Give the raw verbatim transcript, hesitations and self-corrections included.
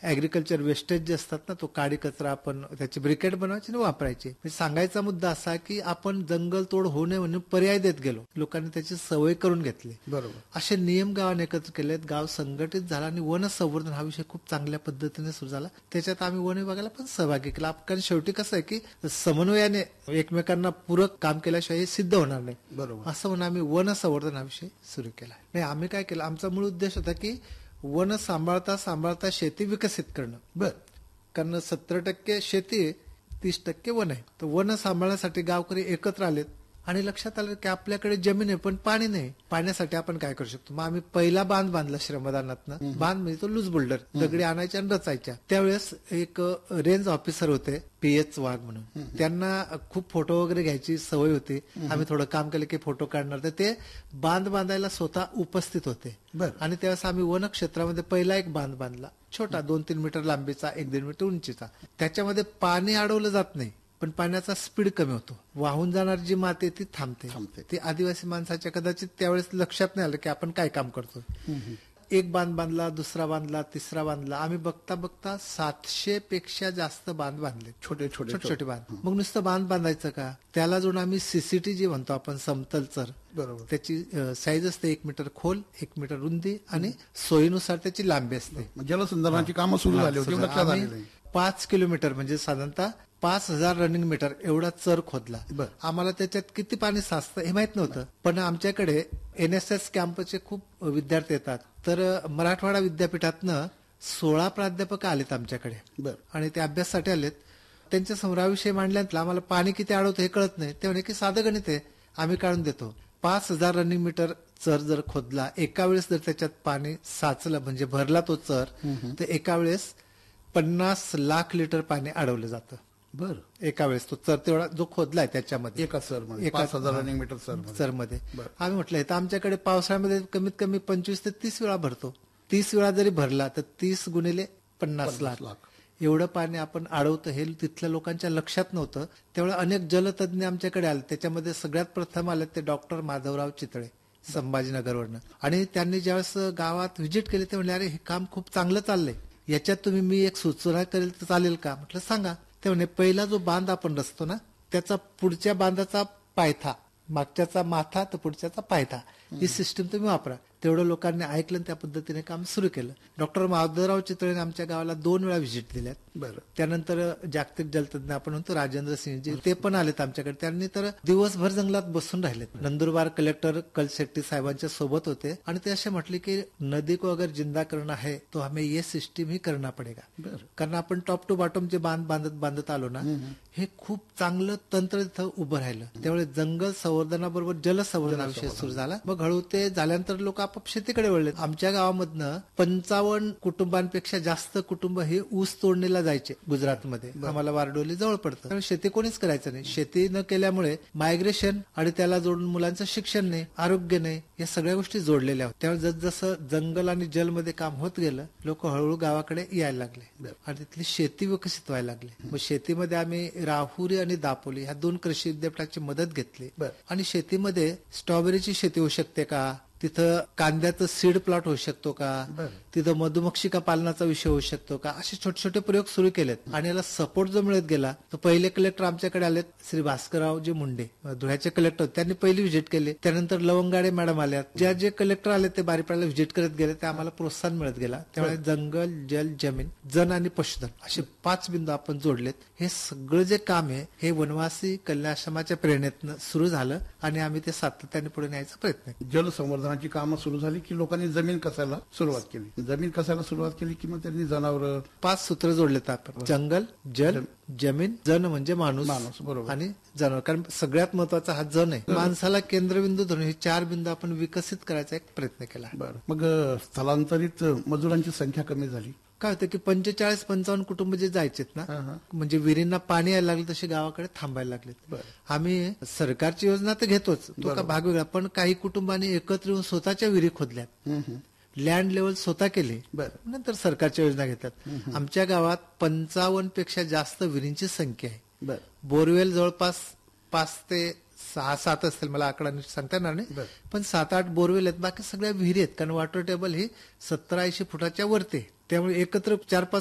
Agriculture wastage जे असतात ना, तो काडी कचरा आपण त्याची ब्रिकेट बनवायची आणि वापरायची. म्हणजे सांगायचा मुद्दा असा की आपण जंगल तोड होऊ नये म्हणून पर्याय देत गेलो, लोकांनी त्याची सवय करून घेतली. बरोबर. असे नियम गावाने एकत्र केलेत, गाव संघटित झाला आणि वन संवर्धन हा विषय खूप चांगल्या पद्धतीने सुरू झाला. त्याच्यात आम्ही वन विभागाला पण सहभागी केला. कारण शेवटी कसं आहे की समन्वयाने एकमेकांना पूरक काम केल्याशिवाय हे सिद्ध होणार नाही. बरोबर. असं म्हणून आम्ही वन संवर्धन हा विषय सुरू केला. नाही, आम्ही काय केलं, आमचा मूळ उद्देश होता की वन सांभाळता सांभाळता शेती विकसित करणं. बर. कारण सत्तर टक्के शेती, तीस टक्के वन आहे. तर वन सांभाळण्यासाठी गावकरी एकत्र आलेत आणि लक्षात आलं की आपल्याकडे जमीन आहे पण पाणी नाही. पाण्यासाठी आपण काय करू शकतो. मग आम्ही पहिला बांध बांधला श्रमदानातनं. बांध म्हणजे तो लूज बोल्डर, दगडी आणायच्या आणि रचायच्या. त्यावेळेस एक रेंज ऑफिसर होते पी एच वाघ म्हणून, त्यांना खूप फोटो वगैरे घ्यायची सवय होती. आम्ही थोडं काम केलं की फोटो काढणार, तर ते बांध बांधायला स्वतः उपस्थित होते. आणि त्यावेळेस आम्ही वन क्षेत्रामध्ये पहिला एक बांध बांधला, छोटा दोन तीन मीटर लांबीचा, एक दीड मीटर उंचीचा. त्याच्यामध्ये पाणी अडवलं जात नाही पण पाण्याचा स्पीड कमी होतो. वाहून जाणारी जी माती ती थांबते. ती आदिवासी माणसाच्या कदाचित त्यावेळेस लक्षात नाही आलं की आपण काय काम करतोय. एक बांध बांधला, दुसरा बांधला, तिसरा बांधला. आम्ही बघता बघता सातशे पेक्षा जास्त बांध बांधले, छोटे छोटे छोटे छोटे बांध. मग नुसतं बांध बांधायचं का, त्याला जोडून आम्ही सीसीटी जे म्हणतो आपण, समतल चर, बरोबर, त्याची साईज असते एक मीटर खोल, एक मीटर रुंदी आणि सोयीनुसार त्याची लांबी असते. जलसंधारणाची कामं सुरू झाली होती. पाच किलोमीटर म्हणजे साधारणतः पाच हजार रनिंग मीटर एवढा चर खोदला. आम्हाला त्याच्यात किती पाणी साचतं हे माहित नव्हतं. पण आमच्याकडे एन एस एस कॅम्पचे खूप विद्यार्थी येतात. तर मराठवाडा विद्यापीठातनं सोळा प्राध्यापक आलेत आमच्याकडे आणि ते अभ्यासासाठी आलेत. त्यांच्या समोराविषयी मांडल्यानंतर आम्हाला पाणी किती अडवतं हे कळत नाही. ते म्हणे की साधं गणित आहे, आम्ही काढून देतो. पाच हजार रनिंग मीटर चर जर खोदला, एका वेळेस जर त्याच्यात पाणी साचलं म्हणजे भरला तो चर, तर एका वेळेस पन्नास लाख लिटर पाणी अडवलं जातं. बर. एका वेळेस तो चर तेवढा जो खोदलाय त्याच्यामध्ये, एका सर पाच हजार रनिंग मीटर चर मध्ये. आम्ही म्हटलं तर आमच्याकडे पावसाळ्यामध्ये कमीत कमी पंचवीस ते तीस वेळा भरतो. तीस वेळा जरी भरला तर तीस गुणिले पन्नास लाख एवढं पाणी आपण अडवतं हे तिथल्या लोकांच्या लक्षात नव्हतं. त्यावेळेला अनेक जलतज्ञ आमच्याकडे आले. त्याच्यामध्ये सगळ्यात प्रथम आले ते डॉक्टर माधवराव चितळे संभाजीनगरवरनं. आणि त्यांनी ज्यावेळेस गावात व्हिजिट केली ते म्हणले, अरे हे काम खूप चांगलं चाललंय, याच्यात तुम्ही मी एक सूचना करेल तर चालेल का. म्हटलं सांगा. ते म्हणे पहिला जो बांध आपण रचतो ना, त्याचा पुढच्या बांधाचा पायथा, मागच्याचा माथा तर पुढच्याचा पायथा, ही सिस्टीम तुम्ही वापरा. तेवढं लोकांनी ऐकलं, त्या पद्धतीने काम सुरू केलं. डॉक्टर माधवराव चितळेने आमच्या गावाला दोन वेळा व्हिजिट दिल्यात. बरं. त्यानंतर जागतिक जलतज्ञ आपण म्हणतो राजेंद्र सिंहजी, ते पण आलेत आमच्याकडे. त्यांनी तर दिवसभर जंगलात बसून राहिलेत. नंदुरबार कलेक्टर कलशेट्टी साहेबांच्या सोबत होते आणि ते असे म्हटले की नदी को अगर जिंदा करना है तो हमें ये सिस्टीम ही करना पडेगा. कारण आपण टॉप टू बॉटम जे बांध बांधत बांधत आलो ना, हे खूप चांगलं तंत्र तिथं उभं राहिलं. त्यामुळे जंगल संवर्धनाबरोबर जलसंवर्धनाविषयी सुरू झाला. मग हळू ते झाल्यानंतर लोक आपाप शेतीकडे वळले. आमच्या गावामधनं पंचावन्न कुटुंबांपेक्षा जास्त कुटुंब हे ऊस तोडणीला जायचे गुजरातमध्ये. आम्हाला वारडोली जवळ पडतं, त्यामुळे शेती कोणीच करायचं नाही. शेती न केल्यामुळे मायग्रेशन आणि त्याला जोडून मुलांचं शिक्षण नाही, आरोग्य नाही, या सगळ्या गोष्टी जोडलेल्या होत्या. त्यामुळे जसजसं जंगल आणि जलमध्ये काम होत गेलं, लोक हळूहळू गावाकडे यायला लागले आणि तिथली शेती विकसित व्हायला लागली. मग शेतीमध्ये आम्ही राहुरी आणि दापोली ह्या दोन कृषी विद्यापीठाची मदत घेतली. आणि शेतीमध्ये स्ट्रॉबेरीची शेती होऊ शकते का, तिथं कांद्याचं सीड प्लॉट होऊ शकतो का, तिथं मधुमक्षिका पालनाचा विषय होऊ शकतो का, असे छोटे छोटे प्रयोग सुरू केलेत. आणि याला सपोर्ट जो मिळत गेला, तर पहिले कलेक्टर आमच्याकडे आलेत श्री भास्कररावजी मुंडे, धुळ्याचे कलेक्टर, त्यांनी पहिली व्हिजिट केली. त्यानंतर लवंगाडे मॅडम आल्यात. ज्या जे कलेक्टर आले ते बारीपाड्याला व्हिजिट करत गेले, ते आम्हाला प्रोत्साहन मिळत गेला. त्यामुळे जंगल, जल, जमीन, जन आणि पशुधन असे पाच बिंदू आपण जोडलेत. हे सगळं जे काम आहे हे वनवासी कल्याणाश्रमाच्या प्रेरणेतनं सुरू झालं आणि आम्ही ते सातत्याने पुढे न्यायचा प्रयत्न केला. जलसंवर्धन कामं सुरू झाली की लोकांनी जमीन कसायला सुरुवात केली. जमीन कसायला सुरुवात केली की मग त्यांनी जनावर, पाच सूत्र जोडलेत आपण, जंगल, जल, जमीन, जन म्हणजे माणूस, माणूस बरोबर, आणि जनावर. कारण सगळ्यात महत्वाचा हा जन आहे. माणसाला केंद्रबिंदू धरून हे चार बिंदू आपण विकसित करायचा एक प्रयत्न केला. बरं. मग स्थलांतरित मजुरांची संख्या कमी झाली. काय होतं की पंचेचाळीस पंचावन्न कुटुंब जे जायचेत ना, म्हणजे विहिरींना पाणी यायला लागलं तसे गावाकडे थांबायला लागलेत. आम्ही सरकारची योजना तर घेतोच, तो का भाग वेगळा, पण काही कुटुंबांनी एकत्र येऊन स्वतःच्या विहिरी खोदल्यात, लँड लेवल स्वतः केली, नंतर सरकारच्या योजना घेतात. आमच्या गावात पंचावन्न पेक्षा जास्त विहिरींची संख्या आहे. बोरवेल जवळपास पाच ते सहा सात असतील, मला आकडा सांगता येणार नाही, पण सात आठ बोरवेल आहेत. बाकी सगळ्या विहिरी आहेत, कारण वॉटर टेबल ही सत्तर ऐंशी फुटाच्या वरती, त्यामुळे एकत्र चार पाच